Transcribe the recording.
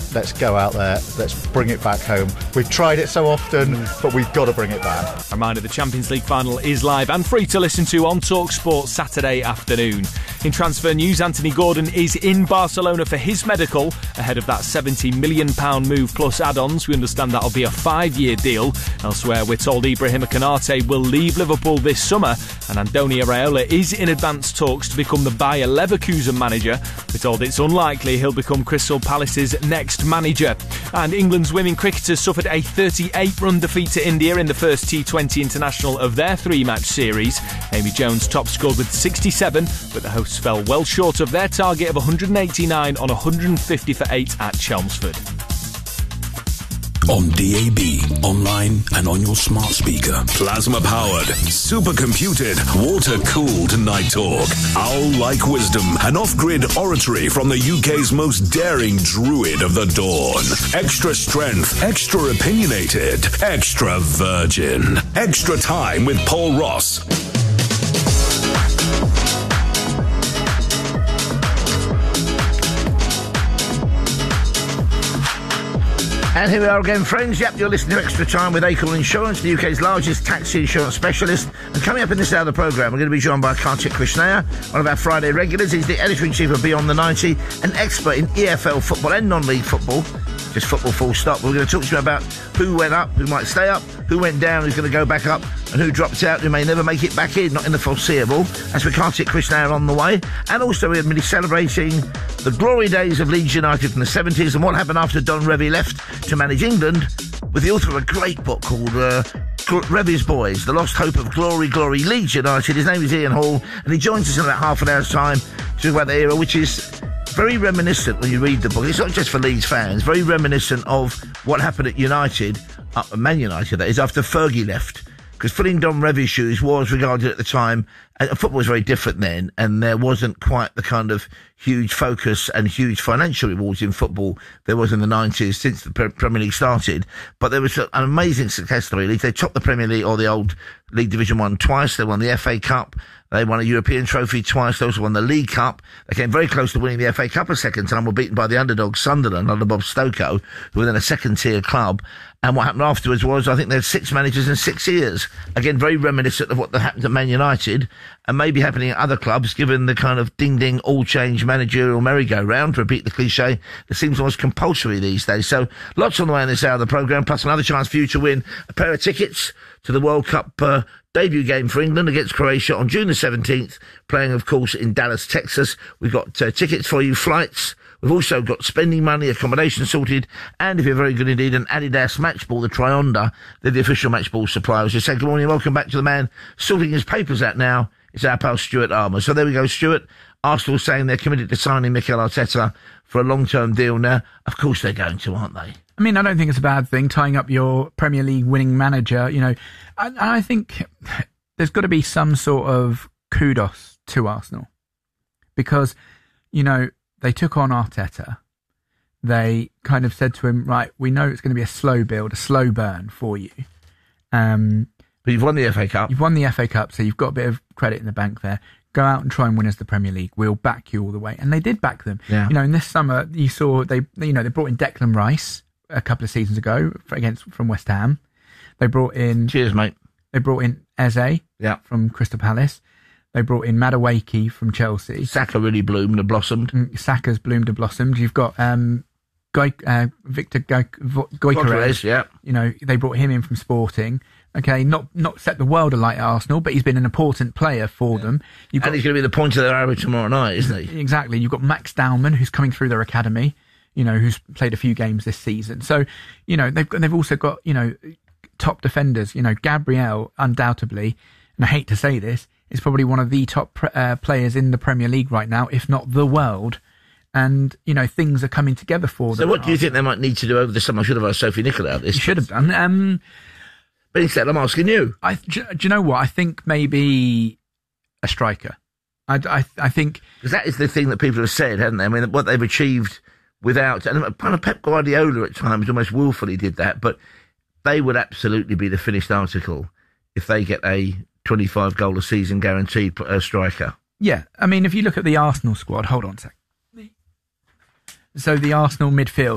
let's go out there, let's bring it back home. We've tried it so often, but we've got to bring it back. A reminder, the Champions League final is live and free to listen to on TalkSport Saturday afternoon. In transfer news, Anthony Gordon is in Barcelona for his medical ahead of that £70 million move plus add-ons. We understand that'll be a 5-year deal. Elsewhere, we're told Ibrahima Konate will leave Liverpool this summer, and Antonio Raiola is in advanced talks to become the Bayer Leverkusen manager. We're told it's unlikely he'll become Crystal Palace's next manager. And England's women cricketers suffered a 38-run defeat to India in the first T20 international of their 3-match series. Amy Jones top scored with 67, but the hosts fell well short of their target of 189 on 150 for 8 at Chelmsford. On DAB, online and on your smart speaker. Plasma-powered, supercomputed, water-cooled Night Talk. Owl-like wisdom and off-grid oratory from the UK's most daring druid of the dawn. Extra strength, extra opinionated, extra virgin. Extra time with Paul Ross. And here we are again, friends. Yep, you're listening to Extra Time with Acorn Insurance, the UK's largest taxi insurance specialist. And coming up in this hour of the programme, we're going to be joined by Kartik Krishnaiyer, one of our Friday regulars. He's the editor-in-chief of Beyond the 90, an expert in EFL football and non-league football. Just football full stop. We're going to talk to you about who went up, who might stay up, who went down, who's going to go back up, and who dropped out, who may never make it back in, not in the foreseeable. That's with Kartik Krishnaiyer on the way. And also we're going to be celebrating the glory days of Leeds United from the 70s and what happened after Don Revie left to manage England, with the author of a great book called Revie's Boys, The Lost Hope of Glory, Glory Leeds United. His name is Ian Hall, and he joins us in about half an hour's time to talk about the era, which is very reminiscent when you read the book. It's not just for Leeds fans, very reminiscent of what happened at United, Man United that is, after Fergie left. Because filling Don Revie's shoes was regarded at the time, and football was very different then, and there wasn't quite the kind of huge focus and huge financial rewards in football there was in the 90s since the Premier League started. But there was an amazing success story. They topped the Premier League or the old League Division 1 twice. They won the FA Cup. They won a European trophy twice. They also won the League Cup. They came very close to winning the FA Cup a second time, were beaten by the underdog Sunderland under Bob Stokoe, who were then a second-tier club. And what happened afterwards was, I think they had 6 managers in 6 years. Again, very reminiscent of what happened at Man United, and maybe happening at other clubs, given the kind of ding-ding, all-change managerial merry-go-round, to repeat the cliche, that seems almost compulsory these days. So, lots on the way in this hour of the programme, plus another chance for you to win a pair of tickets to the World Cup debut game for England against Croatia on June the 17th, playing, of course, in Dallas, Texas. We've got tickets for you, flights. We've also got spending money, accommodation sorted, and if you're very good indeed, an Adidas match ball, the Tri-Onda. They're the official match ball supplier. As you say, good morning and welcome back to the man sorting his papers out now. It's our pal Stuart Armour. So there we go, Stuart. Arsenal saying they're committed to signing Mikel Arteta for a long-term deal now. Of course they're going to, aren't they? I mean, I don't think it's a bad thing, tying up your Premier League winning manager, you know. And I think there's got to be some sort of kudos to Arsenal. Because, you know, they took on Arteta. They kind of said to him, right, we know it's going to be a slow build, a slow burn for you. But you've won the FA Cup. You've won the FA Cup, so you've got a bit of credit in the bank there. Go out and try and win us the Premier League. We'll back you all the way. And they did back them. Yeah. You know, in this summer, you saw they brought in Declan Rice a couple of seasons ago from West Ham. They brought in... Cheers, mate. They brought in Eze from Crystal Palace. They brought in Madueke from Chelsea. Saka really bloomed and blossomed. Saka's bloomed and blossomed. You've got Victor Gyökeres. Yeah. You know, they brought him in from Sporting. Okay, not set the world alight at Arsenal, but he's been an important player for them. And he's going to be the point of their arrow tomorrow night, isn't he? Exactly. You've got Max Dowman, who's coming through their academy, you know, who's played a few games this season. So, you know, they've also got, you know, top defenders. You know, Gabriel, undoubtedly, and I hate to say this, is probably one of the top players in the Premier League right now, if not the world. And, you know, things are coming together for them. So what do you think they might need to do over the summer? I should have asked Sophie Nicola about this. You should have done. But instead, I'm asking you. Do you know what? I think maybe a striker. I think... Because that is the thing that people have said, haven't they? I mean, what they've achieved without... And kind of Pep Guardiola at times almost willfully did that, but they would absolutely be the finished article if they get a 25-goal a season guaranteed striker. Yeah. I mean, if you look at the Arsenal squad... Hold on a sec. So the Arsenal midfield...